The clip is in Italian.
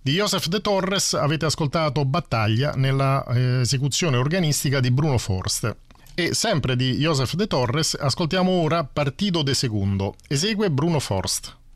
Di Joseph de Torres avete ascoltato Battaglia nella esecuzione organistica di Bruno Forst. E sempre di Joseph de Torres ascoltiamo ora Partido de Segundo. Esegue Bruno Forst.